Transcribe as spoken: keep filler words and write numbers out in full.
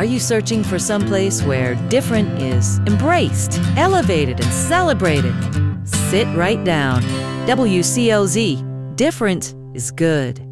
Are you searching for some place where different is embraced, elevated, and celebrated? Sit right down. W C O Z. Different is good.